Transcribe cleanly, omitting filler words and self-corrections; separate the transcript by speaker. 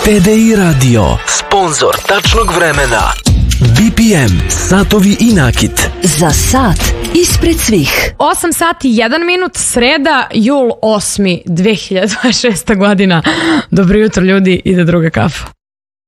Speaker 1: TDI Radio, sponsor tačnog vremena. BPM, satovi i nakit.
Speaker 2: Za sat ispred svih.
Speaker 3: 8 sati 1 minut, sreda, jul 8. 2026. godina. Dobro jutro ljudi, ide druga kafa.